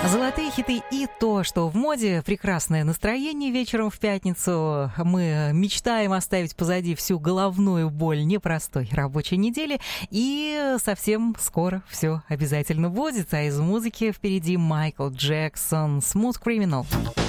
Золотые хиты и то, что в моде. Прекрасное настроение вечером в пятницу. Мы мечтаем оставить позади всю головную боль непростой рабочей недели. И совсем скоро все обязательно будет. А из музыки впереди Майкл Джексон, Smooth Criminal.